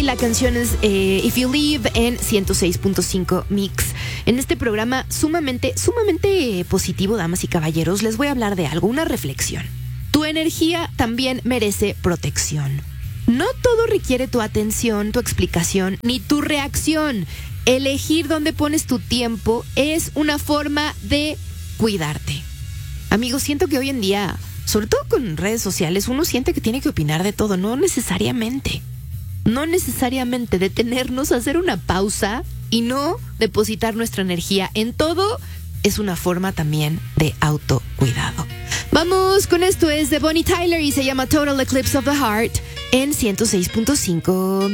La canción es If You Leave en 106.5 Mix. En este programa sumamente positivo, damas y caballeros, les voy a hablar de algo, una reflexión. Tu energía también merece protección. No todo requiere tu atención, tu explicación, ni tu reacción. Elegir dónde pones tu tiempo es una forma de cuidarte. Amigos, siento que hoy en día, sobre todo con redes sociales, uno siente que tiene que opinar de todo. No necesariamente detenernos a hacer una pausa y no depositar nuestra energía en todo es una forma también de autocuidado. Vamos con esto, es de Bonnie Tyler y se llama Total Eclipse of the Heart en 106.5.